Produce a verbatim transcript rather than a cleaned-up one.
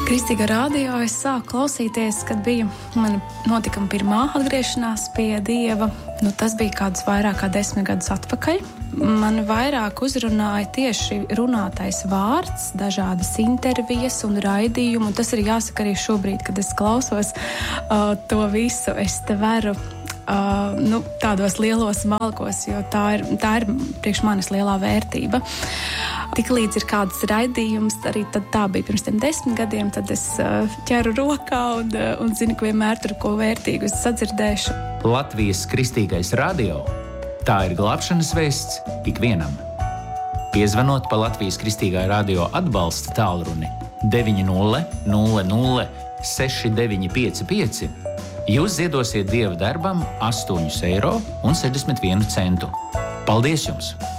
Kristīga radio es sāku klausīties, kad bija mana notikuma pirmā atgriešanās pie Dieva. Nu, tas bija kādus vairāk kā desmit gadus atpakaļ. Man vairāk uzrunāja tieši runātais vārds, dažādas intervijas un raidījumu. Un tas ir jāsaka arī šobrīd, kad es klausos uh, to visu. Es te veru uh, nu, tādos lielos malkos, jo tā ir, tā ir priekš manis lielā vērtība. Tik līdz ir kāds raidījums, arī tad tā bija pirms tiem desmit gadiem, tad es uh, ķeru rokā un, uh, un zinu, ka vienmēr tur ko vērtīgu es sadzirdēšu. Latvijas Kristīgais radio. Tā ir glābšanas vēsts ikvienam. Piezvanot pa Latvijas Kristīgā radio atbalsta tālruni deviņi nulle nulle nulle seši deviņi pieci pieci, jūs ziedosiet Dieva darbam astoņus eiro un sešdesmit vienu centu. Paldies jums!